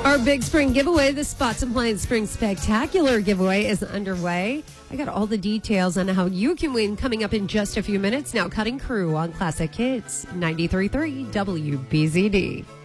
Our big spring giveaway, the Spots Appliance Spring Spectacular giveaway, is underway. I got all the details on how you can win coming up in just a few minutes. Now, Cutting Crew on Classic Hits 93.3 WBZD.